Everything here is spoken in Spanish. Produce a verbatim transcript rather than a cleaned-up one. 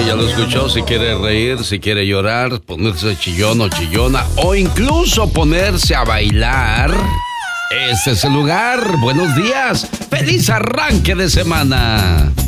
ya lo escuchó, si quiere reír, si quiere llorar, ponerse chillón o chillona o incluso ponerse a bailar, este es el lugar. Buenos días, feliz arranque de semana.